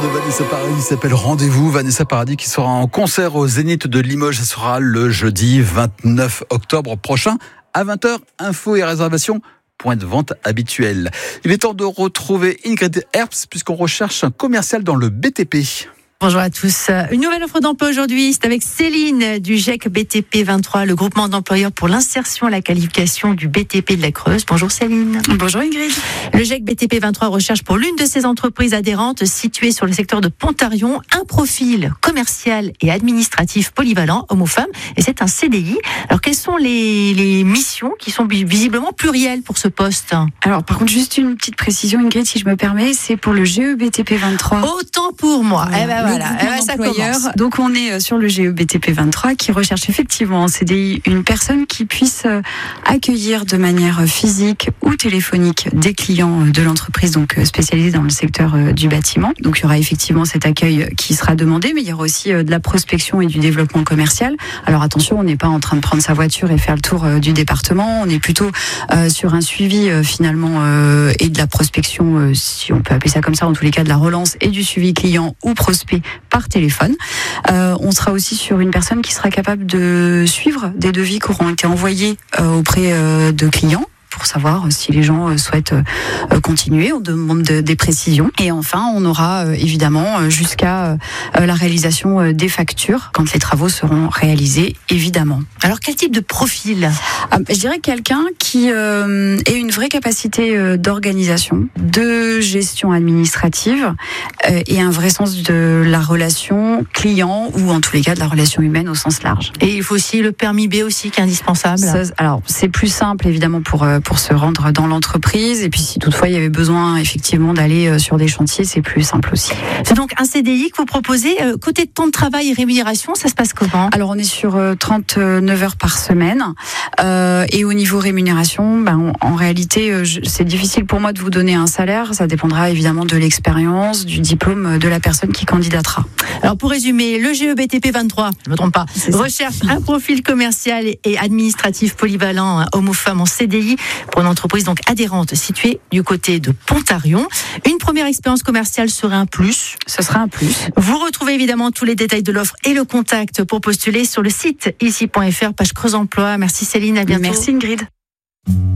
de Vanessa Paradis s'appelle Rendez-vous. Vanessa Paradis qui sera en concert au Zénith de Limoges. Ça sera le jeudi 29 octobre prochain à 20h. Infos et réservations, point de vente habituel. Il est temps de retrouver Ingrid Herbst puisqu'on recherche un commercial dans le BTP. Bonjour à tous. Une nouvelle offre d'emploi aujourd'hui, c'est avec Céline du GEC BTP 23, le groupement d'employeurs pour l'insertion et la qualification du BTP de la Creuse. Bonjour Céline. Bonjour Ingrid. Le GEC BTP 23 recherche pour l'une de ses entreprises adhérentes située sur le secteur de Pontarion un profil commercial et administratif polyvalent, homme ou femme, et c'est un CDI. Alors quelles sont les missions qui sont visiblement plurielles pour ce poste? Alors par contre, juste une petite précision Ingrid, si je me permets, c'est pour le GEBTP 23. Autant pour moi. Ça commence. Donc on est sur le GEBTP 23 qui recherche effectivement en CDI une personne qui puisse accueillir de manière physique ou téléphonique des clients de l'entreprise, donc spécialisés dans le secteur du bâtiment. Donc il y aura effectivement cet accueil qui sera demandé, mais il y aura aussi de la prospection et du développement commercial. Alors attention, on n'est pas en train de prendre sa voiture et faire le tour du département, on est plutôt sur un suivi finalement et de la prospection, si on peut appeler ça comme ça, en tous les cas de la relance et du suivi client ou prospect par téléphone. On sera aussi sur une personne qui sera capable de suivre des devis qui auront été envoyés auprès de clients pour savoir si les gens souhaitent continuer. On demande des précisions. Et enfin, on aura évidemment jusqu'à la réalisation des factures quand les travaux seront réalisés, évidemment. Alors, quel type de profil? Je dirais quelqu'un qui ait une vraie capacité d'organisation, de gestion administrative et un vrai sens de la relation client ou en tous les cas de la relation humaine au sens large. Et il faut aussi le permis B aussi qui est indispensable. Alors, c'est plus simple évidemment pour se rendre dans l'entreprise, et puis si toutefois il y avait besoin effectivement d'aller sur des chantiers, c'est plus simple aussi. C'est donc un CDI que vous proposez. Côté temps de travail et rémunération, ça se passe comment? Alors on est sur 39 heures par semaine, et au niveau rémunération, en réalité c'est difficile pour moi de vous donner un salaire, ça dépendra évidemment de l'expérience, du diplôme de la personne qui candidatera. Alors pour résumer, le GEBTP 23, je ne me trompe pas, recherche un profil commercial et administratif polyvalent, homme ou femme en CDI, pour une entreprise donc adhérente située du côté de Pontarion. Une première expérience commerciale serait un plus. Ce sera un plus. Vous retrouvez évidemment tous les détails de l'offre et le contact pour postuler sur le site ici.fr, page Creuse Emploi. Merci Céline, à bientôt. Merci Ingrid.